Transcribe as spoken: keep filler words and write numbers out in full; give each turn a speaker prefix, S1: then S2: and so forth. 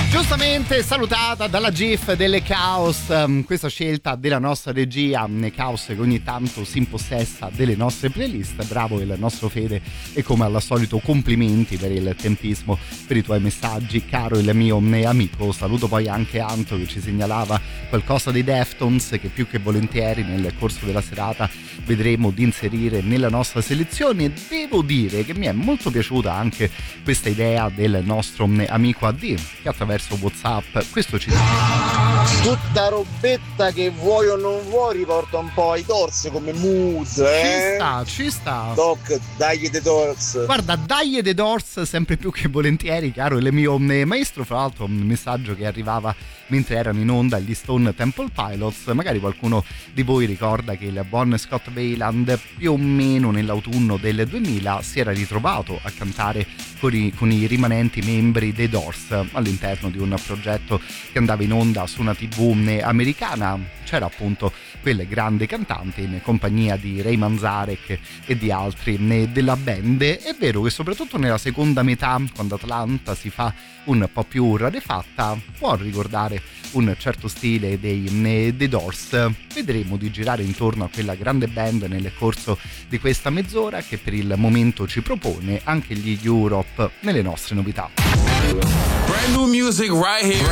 S1: Giustamente salutata dalla GIF delle Chaos, um, questa scelta della nostra regia, um, Chaos che ogni tanto si impossessa delle nostre playlist. Bravo il nostro Fede, e come al solito complimenti per il tempismo, per i tuoi messaggi, caro il mio um, amico. Saluto poi anche Anto che ci segnalava qualcosa dei Deftones che più che volentieri nel corso della serata vedremo di inserire nella nostra selezione. Devo dire che mi è molto piaciuta anche questa idea del nostro um, amico A D che attraverso WhatsApp questo ci dice:
S2: tutta robetta che vuoi o non vuoi riporta un po' ai Doors come mood, eh?
S1: Ci sta, ci sta.
S2: Doc, dagli The Doors.
S1: Guarda, dagli The Doors sempre più che volentieri, caro il mio maestro. Fra l'altro un messaggio che arrivava mentre erano in onda gli Stone Temple Pilots. Magari qualcuno di voi ricorda che il buon Scott Weiland più o meno nell'autunno del duemila si era ritrovato a cantare con i, con i rimanenti membri dei Doors all'interno di un progetto che andava in onda su una tivù americana. C'era appunto quel grande cantante in compagnia di Ray Manzarek e di altri della band. È vero che soprattutto nella seconda metà, quando Atlanta si fa un po' più rarefatta, può ricordare un certo stile dei, dei Doors. Vedremo di girare intorno a quella grande band nel corso di questa mezz'ora che per il momento ci propone anche gli Europe nelle nostre novità.
S3: Brand new music right here.